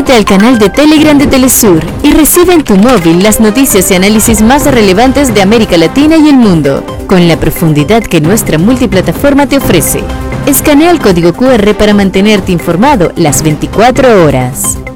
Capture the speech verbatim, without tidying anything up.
Únete al canal de Telegram de Telesur y recibe en tu móvil las noticias y análisis más relevantes de América Latina y el mundo, con la profundidad que nuestra multiplataforma te ofrece. Escanea el código Q R para mantenerte informado las veinticuatro horas.